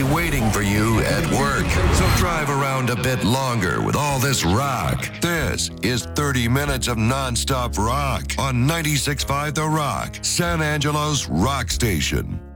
waiting for you at work. So drive around a bit longer with all this rock. This is 30 minutes of nonstop rock on 96.5 The Rock, San Angelo's rock station.